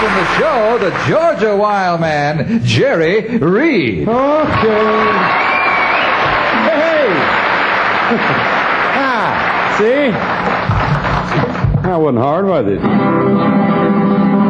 in the show, the Georgia Wild Man, Jerry Reed. Okay. Hey! See? That wasn't hard, was it?